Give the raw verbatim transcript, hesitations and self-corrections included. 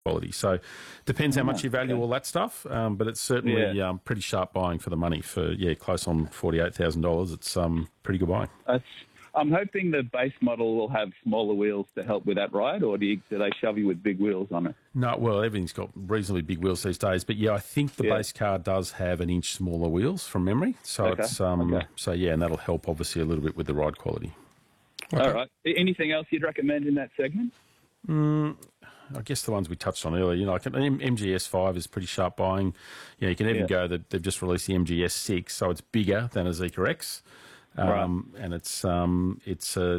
quality. So depends how Oh, much you value okay. all that stuff, um, but it's certainly Yeah. um, pretty sharp buying for the money. For yeah, close on forty-eight thousand dollars. It's um pretty good buying. That's, I'm hoping the base model will have smaller wheels to help with that ride, or do, you, do they shove you with big wheels on it? No, well, everything's got reasonably big wheels these days, but yeah, I think the Yeah. base car does have an inch smaller wheels from memory. So Okay, it's um okay. so yeah, and that'll help obviously a little bit with the ride quality. All right. A- Anything else you'd recommend in that segment? I guess the ones we touched on earlier, you know, like an M- MGS five is pretty sharp buying. You know, you can even Yeah. go that they've just released the M G S six, so it's bigger than a Zeekr X. Um, and it's um, it's a